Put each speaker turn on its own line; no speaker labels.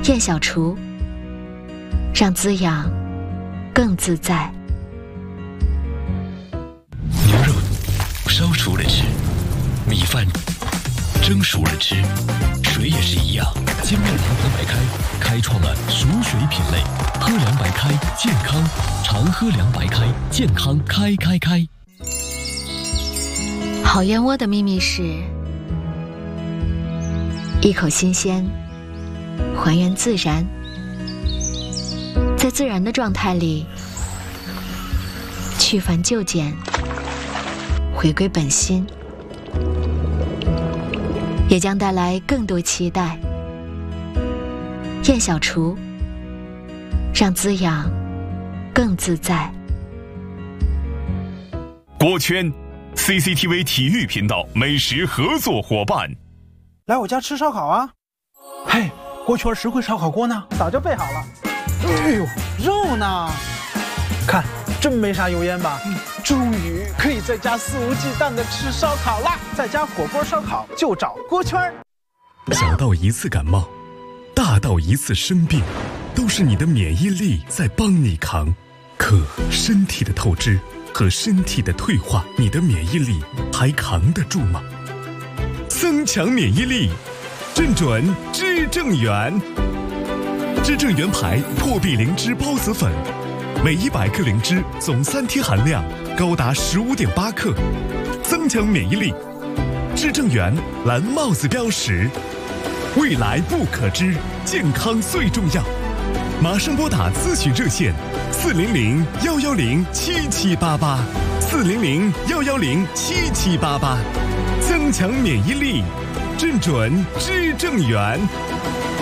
燕小厨，让滋养更自在。
牛肉烧熟了吃，米饭蒸熟了吃，水也是一样。精酿长河白开开创了熟水品类，喝凉白开健康，常喝凉白开健康开。
好燕窝的秘密是一口新鲜，还原自然，在自然的状态里去繁就简，回归本心，也将带来更多期待。燕小厨，让滋养更自在。
锅圈 CCTV 体育频道美食合作伙伴。
来我家吃烧烤啊！嘿，锅圈实惠烧烤锅呢？早就备好了。哎呦，肉呢？看，真没啥油烟吧？终于可以在家肆无忌惮的吃烧烤啦！在家火锅烧烤就找锅圈。
小到一次感冒，大到一次生病，都是你的免疫力在帮你扛。可身体的透支和身体的退化，你的免疫力还扛得住吗？增强免疫力，正准知正元。知正元牌破壁灵芝孢子粉，每100克灵芝总3天含量高达15.8克，增强免疫力。知正元蓝帽子标识，未来不可知，健康最重要。马上拨打咨询热线400-110-7788，400-110-7788，增强免疫力，正准知正元。